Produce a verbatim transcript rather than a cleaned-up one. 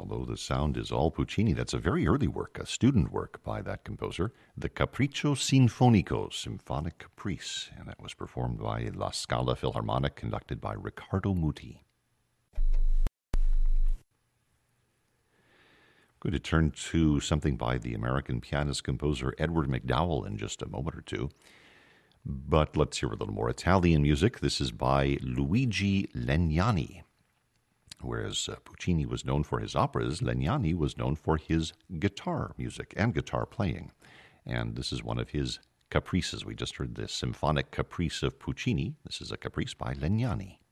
although the sound is all Puccini. That's a very early work, a student work by that composer, the Capriccio Sinfonico, Symphonic Caprice, and that was performed by La Scala Philharmonic, conducted by Riccardo Muti. I'm going to turn to something by the American pianist-composer Edward McDowell in just a moment or two. But let's hear a little more Italian music. This is by Luigi Legnani. Whereas uh, Puccini was known for his operas, Legnani was known for his guitar music and guitar playing. And this is one of his caprices. We just heard the Symphonic Caprice of Puccini. This is a caprice by Legnani.